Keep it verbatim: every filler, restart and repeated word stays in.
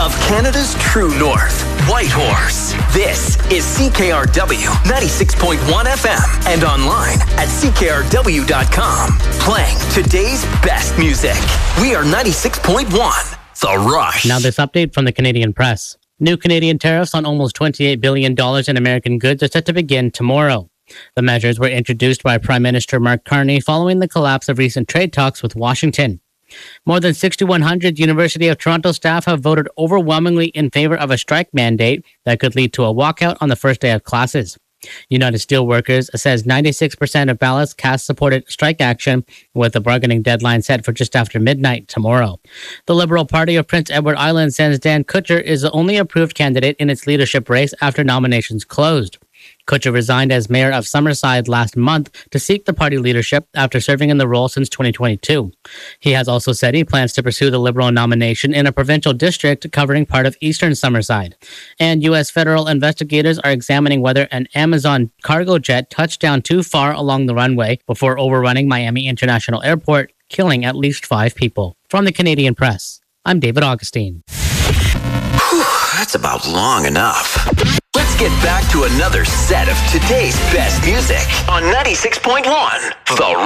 of Canada's true north, Whitehorse. This is C K R W ninety-six point one F M and online at C K R W dot com. Playing today's best music. We are ninety-six point one, The Rush. Now this update from the Canadian Press. New Canadian tariffs on almost twenty-eight billion dollars in American goods are set to begin tomorrow. The measures were introduced by Prime Minister Mark Carney following the collapse of recent trade talks with Washington. More than six thousand one hundred University of Toronto staff have voted overwhelmingly in favor of a strike mandate that could lead to a walkout on the first day of classes. United Steelworkers says ninety-six percent of ballots cast supported strike action, with the bargaining deadline set for just after midnight tomorrow. The Liberal Party of Prince Edward Island sends Dan Kutcher is the only approved candidate in its leadership race after nominations closed. Kutcher resigned as mayor of Summerside last month to seek the party leadership after serving in the role since twenty twenty-two. He has also said he plans to pursue the Liberal nomination in a provincial district covering part of eastern Summerside. And U S federal investigators are examining whether an Amazon cargo jet touched down too far along the runway before overrunning Miami International Airport, killing at least five people. From the Canadian Press, I'm David Augustine. Whew, that's about long enough. Let's get back to another set of today's best music on ninety-six point one, The